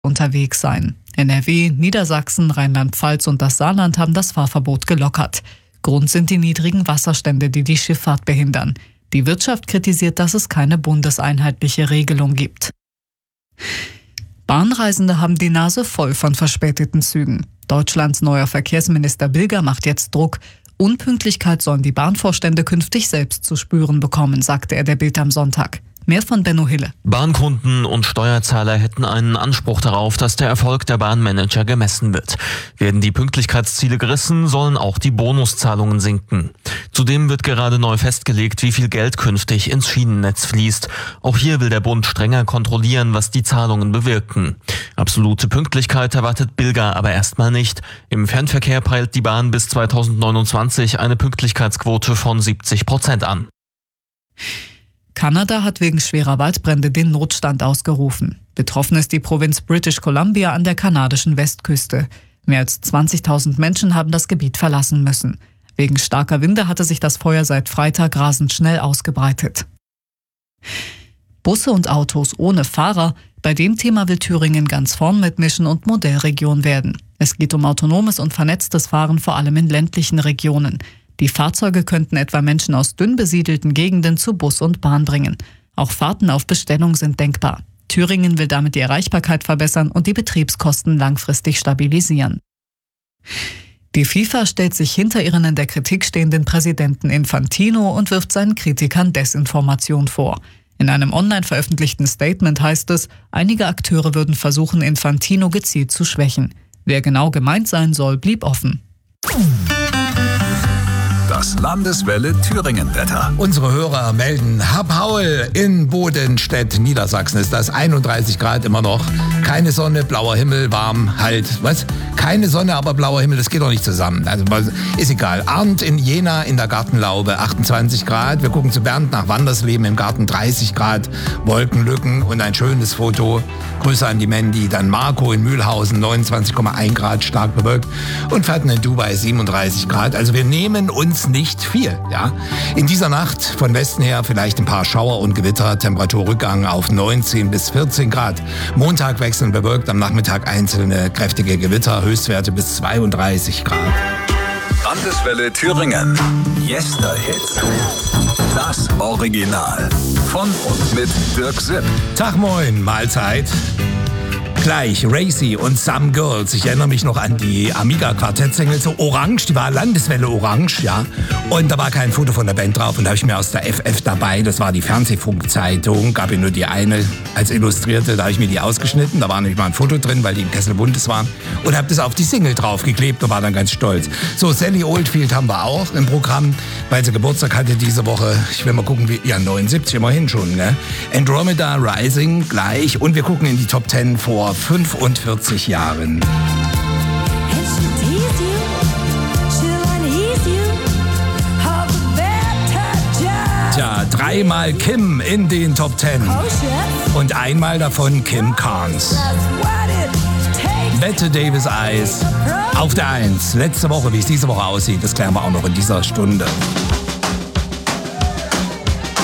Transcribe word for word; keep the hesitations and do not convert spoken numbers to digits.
unterwegs sein. N R W, Niedersachsen, Rheinland-Pfalz und das Saarland haben das Fahrverbot gelockert. Grund sind die niedrigen Wasserstände, die die Schifffahrt behindern. Die Wirtschaft kritisiert, dass es keine bundeseinheitliche Regelung gibt. Bahnreisende haben die Nase voll von verspäteten Zügen. Deutschlands neuer Verkehrsminister Bilger macht jetzt Druck. Unpünktlichkeit sollen die Bahnvorstände künftig selbst zu spüren bekommen, sagte er der Bild am Sonntag. Mehr von Benno Hille. Bahnkunden und Steuerzahler hätten einen Anspruch darauf, dass der Erfolg der Bahnmanager gemessen wird. Werden die Pünktlichkeitsziele gerissen, sollen auch die Bonuszahlungen sinken. Zudem wird gerade neu festgelegt, wie viel Geld künftig ins Schienennetz fließt. Auch hier will der Bund strenger kontrollieren, was die Zahlungen bewirken. Absolute Pünktlichkeit erwartet Bilger aber erstmal nicht. Im Fernverkehr peilt die Bahn bis zweitausendneunundzwanzig eine Pünktlichkeitsquote von siebzig Prozent an. Kanada hat wegen schwerer Waldbrände den Notstand ausgerufen. Betroffen ist die Provinz British Columbia an der kanadischen Westküste. Mehr als zwanzigtausend Menschen haben das Gebiet verlassen müssen. Wegen starker Winde hatte sich das Feuer seit Freitag rasend schnell ausgebreitet. Busse und Autos ohne Fahrer, bei dem Thema will Thüringen ganz vorn mitmischen und Modellregion werden. Es geht um autonomes und vernetztes Fahren, vor allem in ländlichen Regionen. Die Fahrzeuge könnten etwa Menschen aus dünn besiedelten Gegenden zu Bus und Bahn bringen. Auch Fahrten auf Bestellung sind denkbar. Thüringen will damit die Erreichbarkeit verbessern und die Betriebskosten langfristig stabilisieren. Die FIFA stellt sich hinter ihren in der Kritik stehenden Präsidenten Infantino und wirft seinen Kritikern Desinformation vor. In einem online veröffentlichten Statement heißt es, einige Akteure würden versuchen, Infantino gezielt zu schwächen. Wer genau gemeint sein soll, blieb offen. Das Landeswelle Thüringen-Wetter. Unsere Hörer melden, Herr Paul, in Bodenstedt, Niedersachsen ist das einunddreißig Grad immer noch. Keine Sonne, blauer Himmel, warm, halt, was? Keine Sonne, aber blauer Himmel, das geht doch nicht zusammen. Also ist egal. Arndt in Jena in der Gartenlaube, achtundzwanzig Grad. Wir gucken zu Bernd nach Wandersleben im Garten, dreißig Grad, Wolkenlücken und ein schönes Foto. Grüße an die Mandy. Dann Marco in Mühlhausen, neunundzwanzig Komma eins Grad, stark bewölkt. Und Fatten in Dubai, siebenunddreißig Grad. Also wir nehmen uns nicht viel, ja. In dieser Nacht von Westen her vielleicht ein paar Schauer und Gewitter, Temperaturrückgang auf neunzehn bis vierzehn Grad. Montag wechselnd bewölkt, am Nachmittag einzelne kräftige Gewitter, Höchstwerte bis zweiunddreißig Grad. Landeswelle Thüringen. Yesterhits. Das Original. Von und mit Dirk Sipp. Tag moin, Mahlzeit. Gleich Racy und Some Girls. Ich erinnere mich noch an die Amiga-Quartett-Single, so Orange, die war Landeswelle Orange, ja. Und da war kein Foto von der Band drauf und da habe ich mir aus der F F dabei, das war die Fernsehfunkzeitung, gab ja nur die eine als Illustrierte, da habe ich mir die ausgeschnitten, da war nämlich mal ein Foto drin, weil die im Kessel Buntes waren und habe das auf die Single draufgeklebt und war dann ganz stolz. So, Sally Oldfield haben wir auch im Programm, weil sie Geburtstag hatte diese Woche. Ich will mal gucken, wie, ja, neunundsiebzig immerhin schon, ne? Andromeda Rising gleich und wir gucken in die Top zehn vor fünfundvierzig Jahren. Tja, dreimal Kim in den Top zehn und einmal davon Kim Carnes. Bette Davis Eyes auf der eins. Letzte Woche, wie es diese Woche aussieht, das klären wir auch noch in dieser Stunde.